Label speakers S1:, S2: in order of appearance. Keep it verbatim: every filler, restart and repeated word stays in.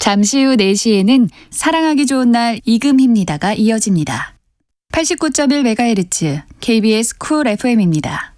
S1: 잠시 후 네 시에는 사랑하기 좋은 날 이금희입니다가 이어집니다. 팔십구 점 일 메가헤르츠 케이비에스 쿨 에프엠입니다.